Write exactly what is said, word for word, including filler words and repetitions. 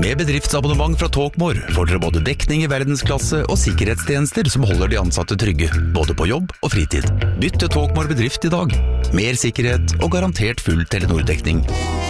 Med bedriftsabonnement fra Talkmore får dere både dekning i verdensklasse og sikkerhetstjenester som holder de ansatte trygge, både på jobb og fritid. Bytt til Talkmore bedrift i dag. Mer sikkerhet og garantert full Telenor-dekning.